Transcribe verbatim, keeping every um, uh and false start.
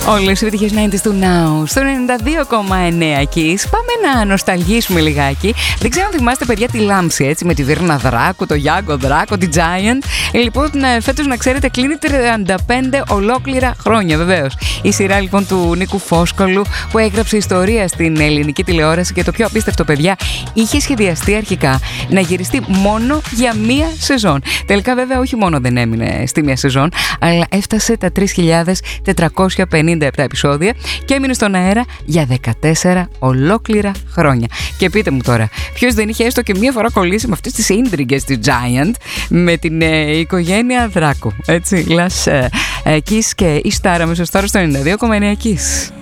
Όλες οι επιτυχίες ενενήντα του Now στο ενενήντα δύο κόμμα εννέα Kiss. Πάμε να νοσταλγήσουμε λιγάκι. Δεν ξέρω αν θυμάστε, παιδιά, τη Λάμψη, έτσι, με τη Βίρνα Δράκου, το Γιάνγκο Δράκο, τη Giant. Ε, λοιπόν, φέτος, να ξέρετε, κλείνει τριάντα πέντε ολόκληρα χρόνια, βεβαίως. Η σειρά, λοιπόν, του Νίκου Φόσκολου, που έγραψε ιστορία στην ελληνική τηλεόραση, και το πιο απίστευτο, παιδιά, είχε σχεδιαστεί αρχικά να γυριστεί μόνο για μία σεζόν. Τελικά, βέβαια, όχι μόνο δεν έμεινε στη μία σεζόν, αλλά έφτασε τα τρεις χιλιάδες τετρακόσια πενήντα επτά επεισόδια και έμεινε στον αέρα για δεκατέσσερα ολόκληρα χρόνια. Και πείτε μου τώρα, ποιος δεν είχε έστω και μία φορά κολλήσει με αυτές τις ίντριγκες της Giant, με την ε, οικογένεια Δράκου. Έτσι, Λας ε, ε, Kiss και η Στάρα, μεσοστάρα στο ενενήντα δύο κόμμα εννέα Kiss.